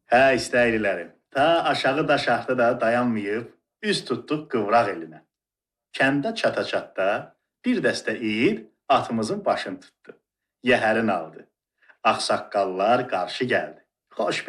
Hə, istəyirlərim. Ta aşağı daşaqda da dayanmayıb, üz tutduq qıvraq elinə. Kəndə çata-çatda bir dəstə it atımızın başını tutdu. Yəhərin aldı. Ağsaqqallar qarşı gəldi. Xoş